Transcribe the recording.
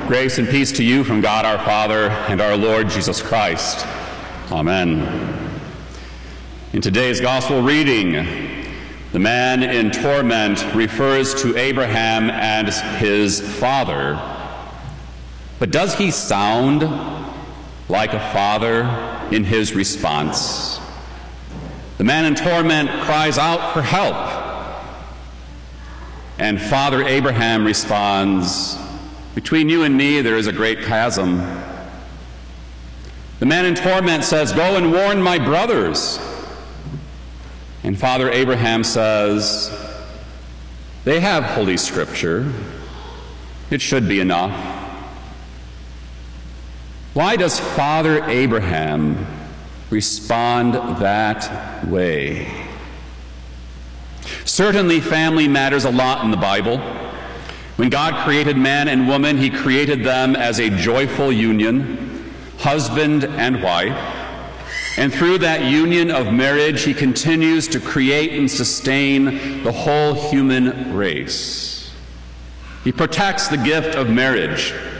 Grace and peace to you from God our Father and our Lord Jesus Christ. Amen. In today's gospel reading, the man in torment refers to Abraham and his father. But does he sound like a father in his response? The man in torment cries out for help, and Father Abraham responds, "Between you and me there is a great chasm." The man in torment says, "Go and warn my brothers." And Father Abraham says, "They have Holy Scripture. It should be enough." Why does Father Abraham respond that way? Certainly, family matters a lot in the Bible. When God created man and woman, he created them as a joyful union, husband and wife. And through that union of marriage, he continues to create and sustain the whole human race. He protects the gift of marriage